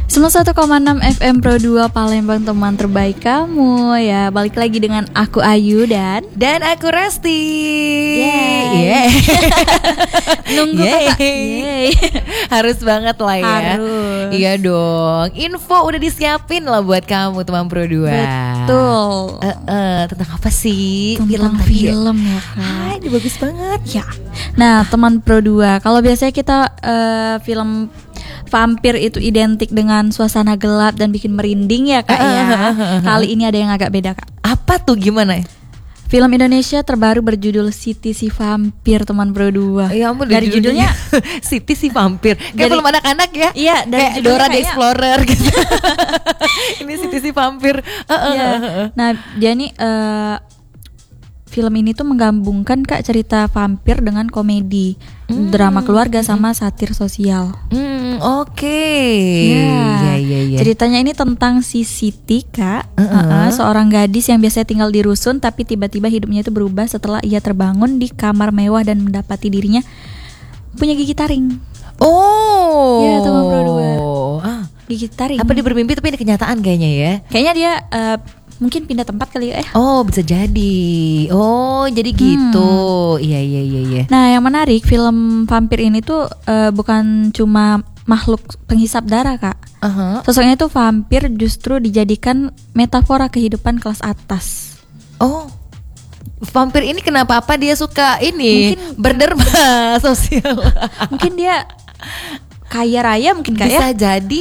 91,6 FM Pro 2 Palembang, teman terbaik kamu. Ya, balik lagi dengan aku Ayu dan aku Resti. Yeay. Nunggu kakak. Yeay. Harus banget lah ya. Harus. Iya dong. Info udah disiapin lah buat kamu teman Pro 2. Betul. Tentang apa sih? Tentang film ya kan. Hai, ini bagus banget. Ya. Nah, teman Pro 2, kalau biasanya kita film vampir itu identik dengan suasana gelap dan bikin merinding ya kak ya. Kali ini ada yang agak beda kak. Apa tuh, gimana? Film Indonesia terbaru berjudul Siti si Vampir, teman Pro 2. Ya ampun, dari judulnya Siti si Vampir. Kayak film anak-anak ya. Iya, dari kayak Dora the kayaknya Explorer gitu. Ini Siti si Vampir. Iya. Nah, dia nih film ini tuh menggabungkan kak cerita vampir dengan komedi, drama keluarga sama satir sosial. Oke. Ya. Ceritanya ini tentang si Siti kak, seorang gadis yang biasanya tinggal di rusun tapi tiba-tiba hidupnya itu berubah setelah ia terbangun di kamar mewah dan mendapati dirinya punya gigi taring. Oh. Ya, teman Pro 2. Gigi taring. Apa dia bermimpi tapi ini kenyataan kayaknya ya? Kayaknya dia mungkin pindah tempat kali ya. Oh, bisa jadi. Oh, jadi gitu. Iya. Nah, yang menarik film vampir ini tuh bukan cuma makhluk penghisap darah kak. Sosoknya tuh vampir justru dijadikan metafora kehidupan kelas atas. Oh, vampir ini kenapa? Apa dia suka ini Mungkin berderma sosial? Mungkin dia kaya raya mungkin kak ya. Bisa jadi